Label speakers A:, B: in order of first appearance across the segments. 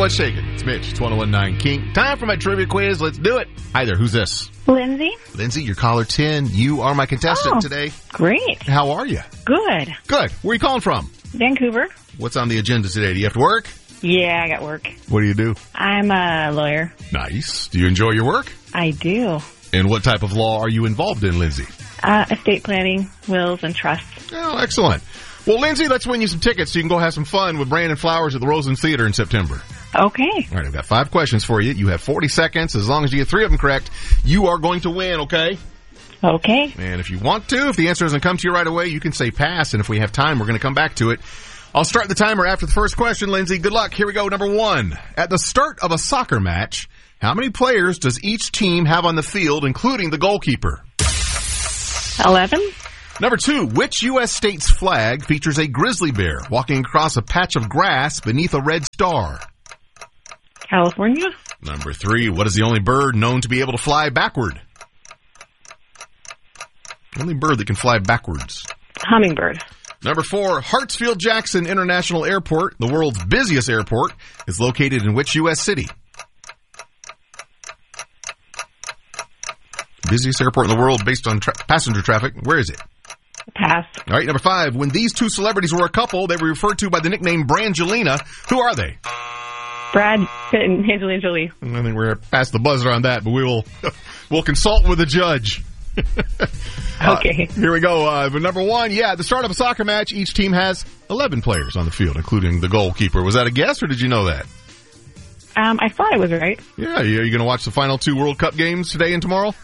A: let's shake it. It's Mitch. It's 101.9 King. Time for my trivia quiz. Let's do it. Hi there. Who's this?
B: Lindsay.
A: Lindsay, you're caller 10. You are my contestant today.
B: Great.
A: How are you?
B: Good.
A: Good. Where are you calling from?
B: Vancouver.
A: What's on the agenda today? Do you have to work?
B: Yeah, I got work.
A: What do you do?
B: I'm a lawyer.
A: Nice. Do you enjoy your work?
B: I do.
A: And what type of law are you involved in, Lindsay?
B: Estate planning, wills, and trusts.
A: Oh, excellent. Well, Lindsay, let's win you some tickets so you can go have some fun with Brandon Flowers at the Rosen Theater in September.
B: Okay.
A: All right, I've got 5 questions for you. You have 40 seconds. As long as you get 3 of them correct, you are going to win, okay?
B: Okay.
A: And if you want to, if the answer doesn't come to you right away, you can say pass, and if we have time, we're going to come back to it. I'll start the timer after the first question, Lindsay. Good luck. Here we go. Number 1. At the start of a soccer match, how many players does each team have on the field, including the goalkeeper?
B: 11.
A: Number 2. Which U.S. state's flag features a grizzly bear walking across a patch of grass beneath a red star?
B: California.
A: Number 3. What is the only bird known to be able to fly backward? Only bird that can fly backwards.
B: Hummingbird.
A: Number 4. Hartsfield-Jackson International Airport, the world's busiest airport, is located in which U.S. city? Busiest airport in the world based on passenger traffic. Where is it?
B: Pass.
A: All right, number 5. When these two celebrities were a couple, they were referred to by the nickname Brangelina. Who are they?
B: Brad Pitt and Angelina Jolie.
A: I think we're past the buzzer on that, but we'll consult with the judge.
B: Okay.
A: Here we go. Number 1, at the start of a soccer match, each team has 11 players on the field, including the goalkeeper. Was that a guess, or did you know that?
B: I thought it was right.
A: Yeah, are you going to watch the final 2 World Cup games today and tomorrow?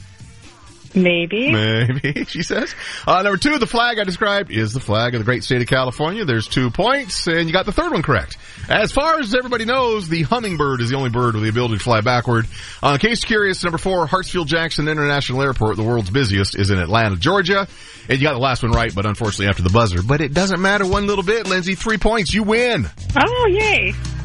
B: Maybe,
A: she says. Number 2, the flag I described is the flag of the great state of California. There's 2 points, and you got the third one correct. As far as everybody knows, the hummingbird is the only bird with the ability to fly backward. In case you're curious, number 4, Hartsfield-Jackson International Airport, the world's busiest, is in Atlanta, Georgia. And you got the last one right, but unfortunately after the buzzer. But it doesn't matter one little bit, Lindsay. 3 points, you win.
B: Oh, yay.